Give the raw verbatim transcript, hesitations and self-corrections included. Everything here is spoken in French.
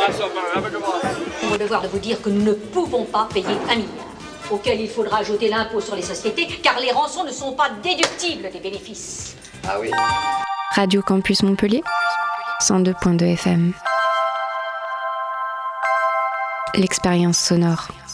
On va devoir de vous dire que nous ne pouvons pas payer un milliard, auquel il faudra ajouter l'impôt sur les sociétés, car les rançons ne sont pas déductibles des bénéfices. Ah oui. Radio Campus Montpellier, cent deux point deux F M. L'expérience sonore.